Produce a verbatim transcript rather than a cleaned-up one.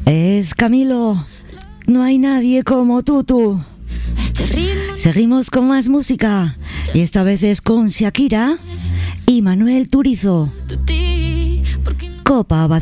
Es Camilo. No hay nadie como tú, tú. Seguimos con más música. Y esta vez es con Shakira y Manuel Turizo. Copa vacía.